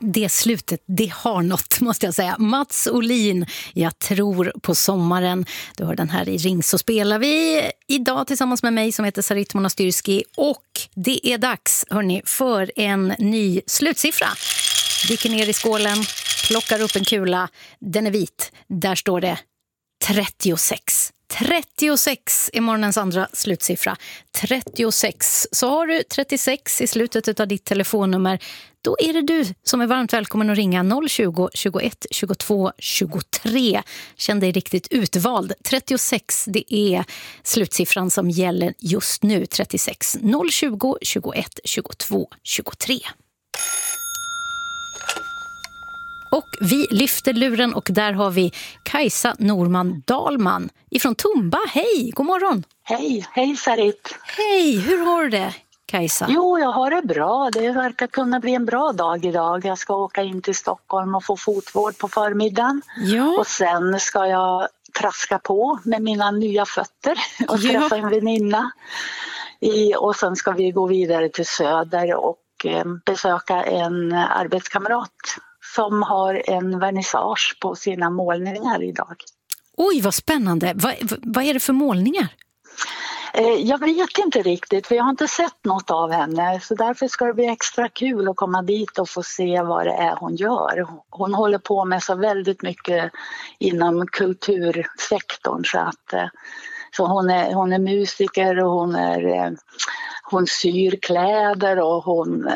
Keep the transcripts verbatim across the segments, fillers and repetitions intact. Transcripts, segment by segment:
det slutet, det har något, måste jag säga. Mats Olin, jag tror på sommaren. Du hör den här i Ring, så spelar vi idag tillsammans med mig som heter Sarit Monastyrski. Och det är dags, hörni, för en ny slutsiffra. Dyker ner i skålen, plockar upp en kula. Den är vit. Där står det trettiosex. trettiosex är morgonens andra slutsiffra. trettiosex. Så har du trettiosex i slutet av ditt telefonnummer, då är det du som är varmt välkommen att ringa noll tjugo, tjugoett, tjugotvå, tjugotre. Känn dig riktigt utvald. trettiosex, det är slutsiffran som gäller just nu. trettiosex. noll tjugo, tjugoett, tjugotvå, tjugotre. Och vi lyfter luren och där har vi Kajsa Norman Dahlman ifrån Tumba. Hej, god morgon. Hej, hej Sarit. Hej, hur har du det, Kajsa? Jo, jag har det bra. Det verkar kunna bli en bra dag idag. Jag ska åka in till Stockholm och få fotvård på förmiddagen. Ja. Och sen ska jag traska på med mina nya fötter och Ja. träffa en väninna. I, och sen ska vi gå vidare till Söder och eh, besöka en arbetskamrat som har en vernissage på sina målningar idag. Oj, vad spännande. Vad, vad är det för målningar? Jag vet inte riktigt, för jag har inte sett något av henne. Så därför ska det bli extra kul att komma dit och få se vad det är hon gör. Hon håller på med så väldigt mycket inom kultursektorn. Så, att, så hon, är, hon är musiker och hon, är, hon syr kläder och hon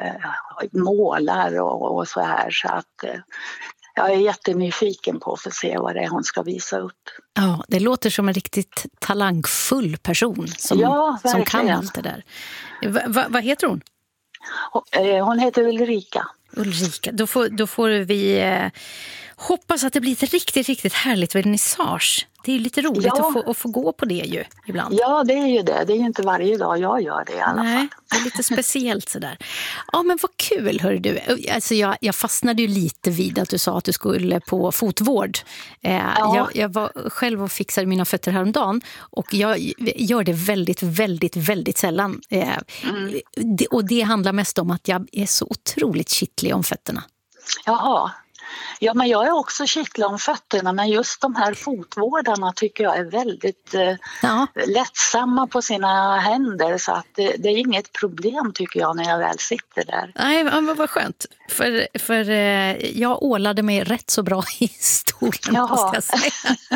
målar och, och så här. Så att, jag är jättenyfiken på att få se vad det är hon ska visa upp. Ja, det låter som en riktigt talangfull person som, ja, som kan allt det där. Va, va, vad heter hon? Hon heter Ulrika. Ulrika, då får, då får vi eh, hoppas att det blir ett riktigt, riktigt härligt vernissage. Det är ju lite roligt ja. att, få, att få gå på det ju ibland. Ja, det är ju det. Det är ju inte varje dag jag gör det i alla Nej, fall. det är lite speciellt sådär. Ja, men vad kul, hör du. Alltså jag, jag fastnade ju lite vid att du sa att du skulle på fotvård. Eh, ja. jag, jag var själv och fixade mina fötter häromdagen och jag gör det väldigt, väldigt, väldigt sällan. Eh, mm. det, och det handlar mest om att jag är så otroligt kittlig om fötterna. Jaha. Ja, men jag är också kittlig om fötterna, men just de här fotvårdarna tycker jag är väldigt eh, ja. lättsamma på sina händer, så att det, det är inget problem tycker jag när jag väl sitter där. Nej, men vad skönt. För, för eh, jag ålade mig rätt så bra i stolen, måste jag säga.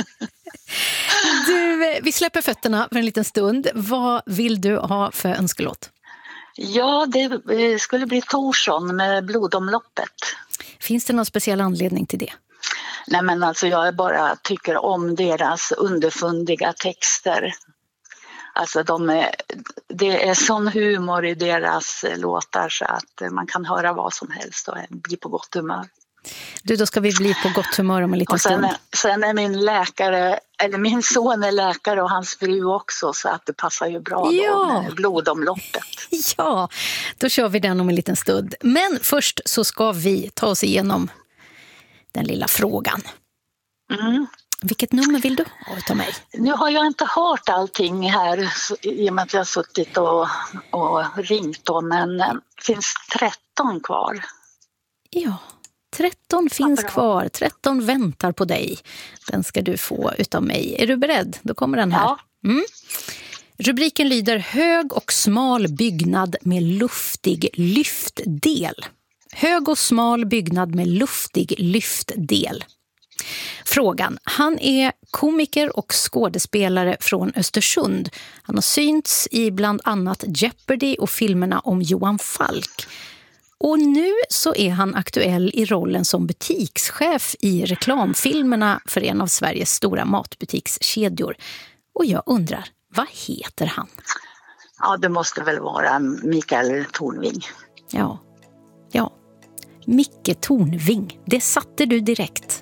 Du, vi släpper fötterna för en liten stund. Vad vill du ha för önskelåt? Ja, det skulle bli Torsson med Blodomloppet. Finns det någon speciell anledning till det? Nej, men alltså jag bara tycker om deras underfundiga texter. Alltså de är, det är sån humor i deras låtar så att man kan höra vad som helst och bli på gott humör. Du, då ska vi bli på gott humör om en liten och sen, stund. Sen är min läkare, eller min son är läkare och hans fru också, så att det passar ju bra ja. då med Blodomloppet. Ja, då kör vi den om en liten stund. Men först så ska vi ta oss igenom den lilla frågan. Mm. Vilket nummer vill du ha utav mig? Nu har jag inte hört allting här i och med att jag har suttit och, och ringt då, men det finns tretton kvar. Ja, tretton finns kvar. tretton väntar på dig. Den ska du få utav mig. Är du beredd? Då kommer den här. Ja. Mm. Rubriken lyder hög och smal byggnad med luftig lyftdel. Hög och smal byggnad med luftig lyftdel. Frågan. Han är komiker och skådespelare från Östersund. Han har synts i bland annat Jeopardy och filmerna om Johan Falk. Och nu så är han aktuell i rollen som butikschef i reklamfilmerna för en av Sveriges stora matbutikskedjor. Och jag undrar, vad heter han? Ja, det måste väl vara Mikael Tornving. Ja, ja. Micke Tornving, det satte du direkt.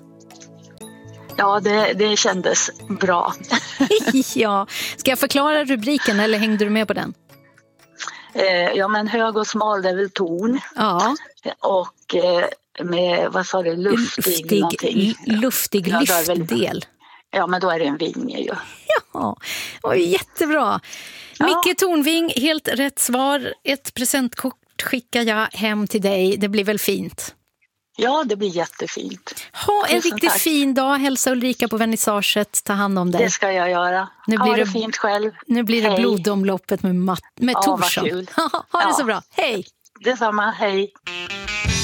Ja, det, det kändes bra. Ja, ska jag förklara rubriken eller hängde du med på den? Eh, ja, men hög och smal, det är väl torn. Ja. Och eh, med, vad sa du, luftig, luftig någonting. Luftig ja, lyftdel. Ja, men då är det en vinge ju. Ja, och jättebra. Ja. Micke Tornving, helt rätt svar. Ett presentkort skickar jag hem till dig. Det blir väl fint? Ja, det blir jättefint. Ha en Tusen riktigt tack. fin dag. Hälsa Ulrika på vernissaget. Ta hand om dig. Det ska jag göra. Nu ha blir det, det fint själv. Nu blir det Hej. blodomloppet med, Matt, med Ja, vad Torsson. kul. Ha det Ja. så bra. Hej! Detsamma, hej.